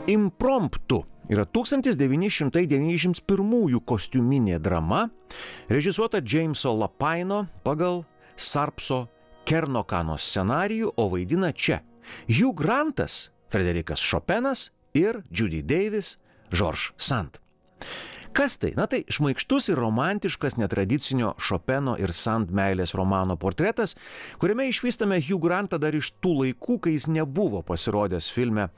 Impromptu yra 1991 kostiuminė drama, režisuota Jameso Lapaino pagal Sarpso Kernokano scenarijų, o vaidina čia Hugh Grantas, Frederikas Chopinas ir Judy Davis, George Sand. Kas tai? Na tai šmaikštus ir romantiškas netradicinio Chopino ir Sand meilės romano portretas, kuriame išvystame Hugh Grantą dar iš tų laikų, kai jis nebuvo pasirodęs filme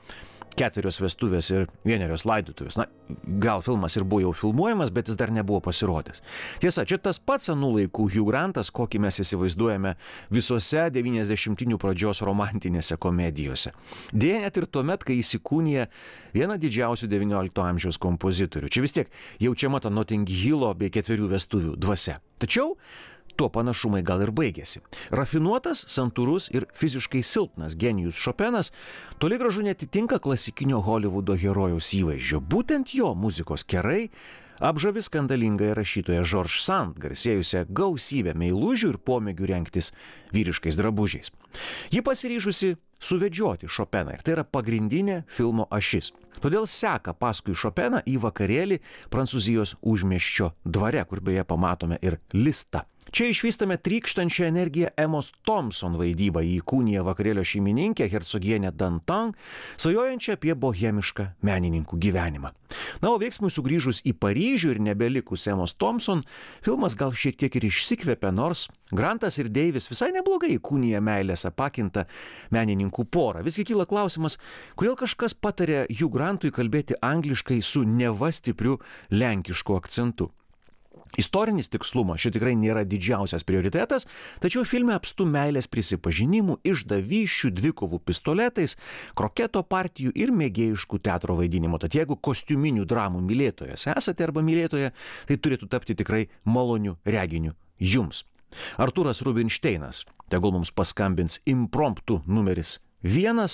4 vestuvės ir 1 laidotuvės. Na, gal filmas ir buvo jau filmuojamas, bet jis dar nebuvo pasirodęs. Tiesa, čia tas pats anų laikų Hugh Grantas, kokį mes įsivaizduojame visose 90-inių pradžios romantinėse komedijose. Deja, net ir tuomet, kai įsikūnija vieną didžiausių 19 amžiaus kompozitorių. Čia vis tiek jaučiama ta Notting Hillo bei 4 vestuvių dvasia. Tačiau tuo panašumai gal ir baigėsi. Rafinuotas, santūrus ir fiziškai silpnas genijus Chopinas toli gražu netitinka klasikinio Hollywoodo herojaus įvaizdžio. Būtent jo muzikos kerai apžavi skandalingąją rašytoją George Sand, garsėjusią gausybę meilužių ir pomėgių rengtis vyriškais drabužiais. Ji pasiryžusi suvedžioti Chopiną ir tai yra pagrindinė filmo ašis. Todėl seka paskui Chopiną į vakarėlį Prancūzijos užmiesčio dvare, kur beje pamatome ir Listą. Čia išvystame trykštančią energiją Emos Thompson vaidybą, į įkūniją vakarėlio šeimininkę hercogienę Danton, svajojančią apie bohemišką menininkų gyvenimą. Na, o veiksmui sugrįžus į Paryžių ir nebelikus Emos Thompson, filmas gal šiek tiek ir išsikvėpė, nors Grantas ir Davis visai neblogai įkūnija meilės apakintą menininkų porą. Visgi kyla klausimas, kodėl kažkas patarė Hugh Grantui kalbėti angliškai su neva stipriu lenkišku akcentu. Istorinis tikslumas čia tikrai nėra didžiausias prioritetas, tačiau filme apstu meilės prisipažinimų, išdavysčių, dvikovų pistoletais, kroketo partijų ir mėgėjiškų teatro vaidinimo. Tad jeigu kostiuminių dramų mylėtojas esate arba mylėtoja, tai turėtų tapti tikrai maloniu reginiu jums. Artūras Rubinšteinas tegul mums paskambins Impromptu numeris 1,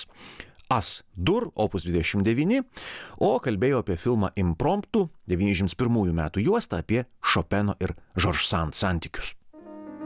As-Dur, opus 29, o kalbėjo apie filmą Impromptu, 91 metų juostą apie Chopino ir George Sand santykius.